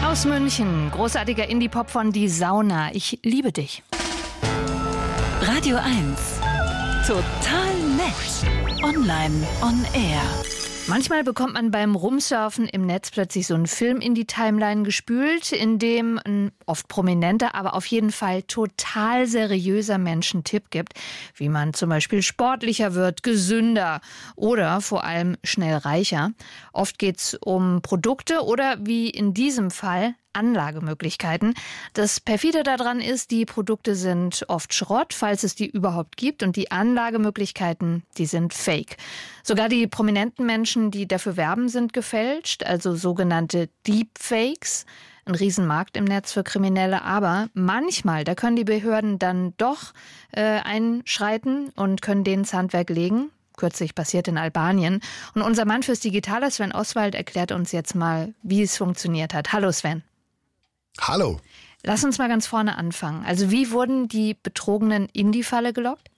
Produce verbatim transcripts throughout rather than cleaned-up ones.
Aus München, großartiger Indie-Pop von Die Sauna. Ich liebe dich. Radio eins. Total nett. Online on Air. Manchmal bekommt man beim Rumsurfen im Netz plötzlich so einen Film in die Timeline gespült, in dem ein oft prominenter, aber auf jeden Fall total seriöser Mensch einen Tipp gibt, wie man zum Beispiel sportlicher wird, gesünder oder vor allem schnell reicher. Oft geht's um Produkte oder wie in diesem Fall Anlagemöglichkeiten. Das perfide daran ist, die Produkte sind oft Schrott, falls es die überhaupt gibt, und die Anlagemöglichkeiten, die sind fake. Sogar die prominenten Menschen, die dafür werben, sind gefälscht, also sogenannte Deepfakes. Ein Riesenmarkt im Netz für Kriminelle, aber manchmal, da können die Behörden dann doch äh, einschreiten und können denen ins Handwerk legen. Kürzlich passiert in Albanien. Und unser Mann fürs Digitale, Sven Oswald, erklärt uns jetzt mal, wie es funktioniert hat. Hallo Sven. Hallo. Lass uns mal ganz vorne anfangen. Also wie wurden die Betrogenen in die Falle gelockt?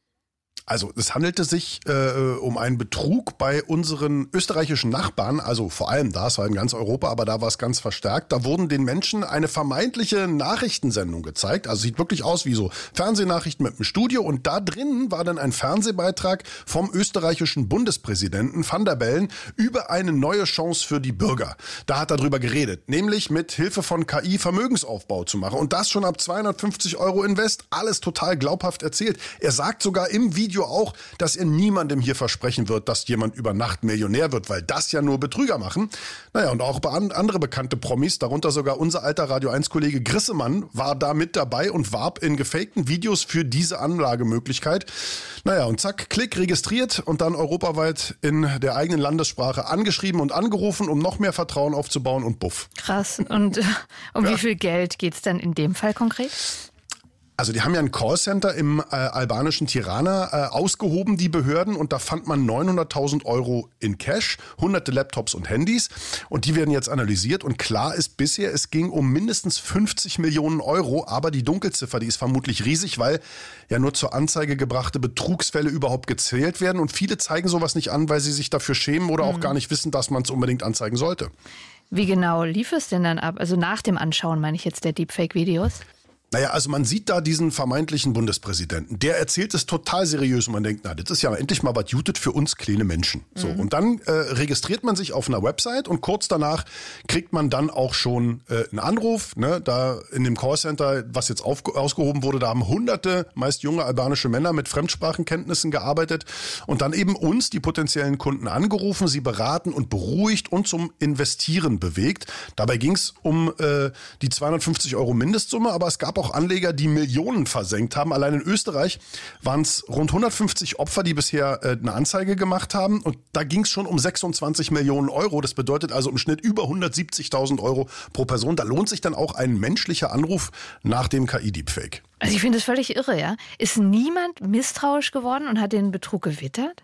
Also es handelte sich äh, um einen Betrug bei unseren österreichischen Nachbarn, also vor allem da, es war in ganz Europa, aber da war es ganz verstärkt. Da wurden den Menschen eine vermeintliche Nachrichtensendung gezeigt, also sieht wirklich aus wie so Fernsehnachrichten mit einem Studio, und da drin war dann ein Fernsehbeitrag vom österreichischen Bundespräsidenten Van der Bellen über eine neue Chance für die Bürger. Da hat er drüber geredet, nämlich mit Hilfe von K I Vermögensaufbau zu machen, und das schon ab zweihundertfünfzig Euro Invest, alles total glaubhaft erzählt. Er sagt sogar im Video auch, dass er niemandem hier versprechen wird, dass jemand über Nacht Millionär wird, weil das ja nur Betrüger machen. Naja, und auch andere bekannte Promis, darunter sogar unser alter Radio eins Kollege Grissemann, war da mit dabei und warb in gefakten Videos für diese Anlagemöglichkeit. Naja, und zack, klick, registriert und dann europaweit in der eigenen Landessprache angeschrieben und angerufen, um noch mehr Vertrauen aufzubauen, und buff. Krass. Und um ja. wie viel Geld geht's dann in dem Fall konkret? Also die haben ja ein Callcenter im äh, albanischen Tirana äh, ausgehoben, die Behörden, und da fand man neunhunderttausend Euro in Cash, hunderte Laptops und Handys, und die werden jetzt analysiert, und klar ist bisher, es ging um mindestens fünfzig Millionen Euro, aber die Dunkelziffer, die ist vermutlich riesig, weil ja nur zur Anzeige gebrachte Betrugsfälle überhaupt gezählt werden, und viele zeigen sowas nicht an, weil sie sich dafür schämen oder mhm. auch gar nicht wissen, dass man es unbedingt anzeigen sollte. Wie genau lief es denn dann ab? Also nach dem Anschauen, meine ich jetzt, der Deepfake-Videos? Naja, also man sieht da diesen vermeintlichen Bundespräsidenten. Der erzählt es total seriös, und man denkt, na, das ist ja endlich mal was Jutet für uns kleine Menschen. So, mhm. und dann äh, registriert man sich auf einer Website, und kurz danach kriegt man dann auch schon äh, einen Anruf. Ne? Da in dem Callcenter, was jetzt auf, ausgehoben wurde, da haben hunderte, meist junge albanische Männer mit Fremdsprachenkenntnissen gearbeitet und dann eben uns, die potenziellen Kunden, angerufen, sie beraten und beruhigt und zum Investieren bewegt. Dabei ging es um äh, die zweihundertfünfzig Euro Mindestsumme, aber es gab auch Anleger, die Millionen versenkt haben. Allein in Österreich waren es rund hundertfünfzig Opfer, die bisher äh, eine Anzeige gemacht haben. Und da ging es schon um sechsundzwanzig Millionen Euro. Das bedeutet also im Schnitt über hundertsiebzigtausend Euro pro Person. Da lohnt sich dann auch ein menschlicher Anruf nach dem K I-Deepfake. Also ich finde das völlig irre, ja? Ist niemand misstrauisch geworden und hat den Betrug gewittert?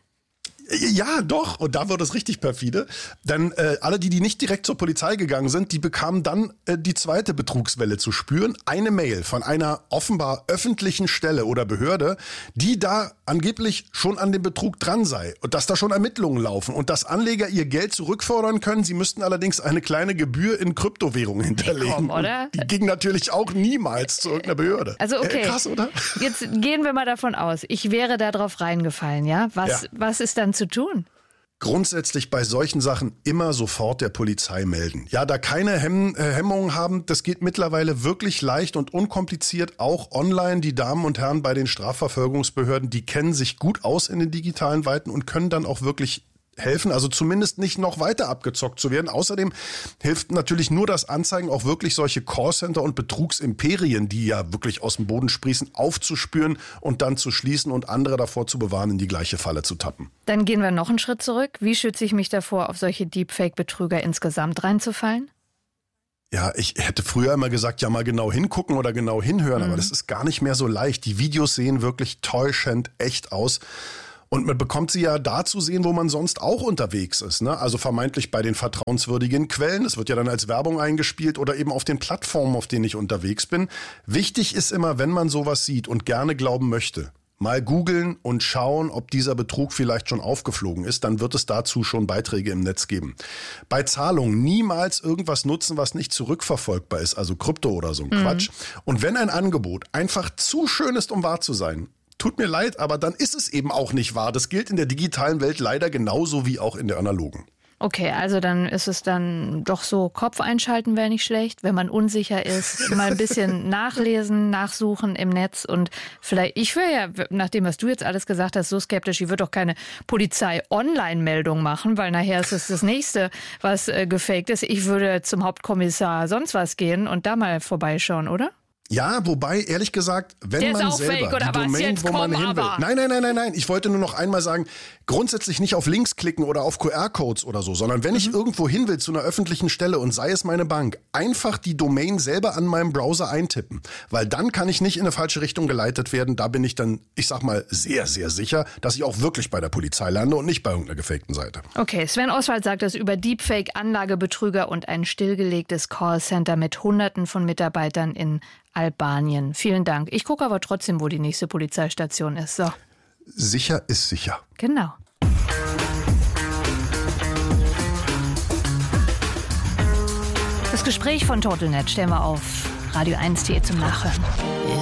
Ja, doch. Und da wird es richtig perfide. Denn äh, alle, die, die nicht direkt zur Polizei gegangen sind, die bekamen dann äh, die zweite Betrugswelle zu spüren. Eine Mail von einer offenbar öffentlichen Stelle oder Behörde, die da angeblich schon an dem Betrug dran sei. Und dass da schon Ermittlungen laufen. Und dass Anleger ihr Geld zurückfordern können. Sie müssten allerdings eine kleine Gebühr in Kryptowährungen hinterlegen. Komm, oder? Die ging natürlich auch niemals zu irgendeiner Behörde. Also okay, äh, krass, oder? Jetzt gehen wir mal davon aus, ich wäre da drauf reingefallen, ja? Was, ja. was ist dann zu tun? Grundsätzlich bei solchen Sachen immer sofort der Polizei melden. Ja, da keine Hemm, äh, Hemmungen haben, das geht mittlerweile wirklich leicht und unkompliziert, auch online. Die Damen und Herren bei den Strafverfolgungsbehörden, die kennen sich gut aus in den digitalen Welten und können dann auch wirklich helfen, also zumindest nicht noch weiter abgezockt zu werden. Außerdem hilft natürlich nur das Anzeigen, auch wirklich solche Callcenter und Betrugsimperien, die ja wirklich aus dem Boden sprießen, aufzuspüren und dann zu schließen und andere davor zu bewahren, in die gleiche Falle zu tappen. Dann gehen wir noch einen Schritt zurück. Wie schütze ich mich davor, auf solche Deepfake-Betrüger insgesamt reinzufallen? Ja, ich hätte früher immer gesagt, ja mal genau hingucken oder genau hinhören, mhm. aber das ist gar nicht mehr so leicht. Die Videos sehen wirklich täuschend echt aus. Und man bekommt sie ja da zu sehen, wo man sonst auch unterwegs ist, ne? Also vermeintlich bei den vertrauenswürdigen Quellen. Es wird ja dann als Werbung eingespielt oder eben auf den Plattformen, auf denen ich unterwegs bin. Wichtig ist immer, wenn man sowas sieht und gerne glauben möchte, mal googeln und schauen, ob dieser Betrug vielleicht schon aufgeflogen ist. Dann wird es dazu schon Beiträge im Netz geben. Bei Zahlungen niemals irgendwas nutzen, was nicht zurückverfolgbar ist, also Krypto oder so ein mhm. Quatsch. Und wenn ein Angebot einfach zu schön ist, um wahr zu sein, tut mir leid, aber dann ist es eben auch nicht wahr. Das gilt in der digitalen Welt leider genauso wie auch in der analogen. Okay, also dann ist es dann doch so, Kopf einschalten wäre nicht schlecht, wenn man unsicher ist, mal ein bisschen nachlesen, nachsuchen im Netz und vielleicht, ich wäre ja, nach dem, was du jetzt alles gesagt hast, so skeptisch, ich würde doch keine Polizei-Online-Meldung machen, weil nachher ist es das Nächste, was äh, gefaked ist. Ich würde zum Hauptkommissar sonst was gehen und da mal vorbeischauen, oder? Ja, wobei, ehrlich gesagt, wenn Der man ist auch selber fake, oder die was? Domain, Jetzt wo man komm, hin will. aber. Nein, nein, nein, nein, nein. Ich wollte nur noch einmal sagen, grundsätzlich nicht auf Links klicken oder auf Q R-Codes oder so, sondern wenn mhm. ich irgendwo hin will zu einer öffentlichen Stelle und sei es meine Bank, einfach die Domain selber an meinem Browser eintippen. Weil dann kann ich nicht in eine falsche Richtung geleitet werden. Da bin ich dann, ich sag mal, sehr, sehr sicher, dass ich auch wirklich bei der Polizei lande und nicht bei irgendeiner gefakten Seite. Okay, Sven Oswald sagt es über Deepfake, Anlagebetrüger und ein stillgelegtes Callcenter mit Hunderten von Mitarbeitern in Albanien. Vielen Dank. Ich gucke aber trotzdem, wo die nächste Polizeistation ist. So. Sicher ist sicher. Genau. Das Gespräch von TotalNet stellen wir auf radio eins punkt de zum Nachhören.